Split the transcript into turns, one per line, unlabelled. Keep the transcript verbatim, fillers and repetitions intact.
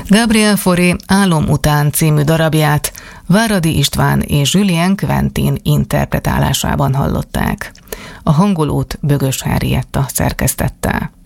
Gabriel Fauré Álom után című darabját Váradi István és Julien Quentin interpretálásában hallották. A hangolót Bögös Henrietta szerkesztette.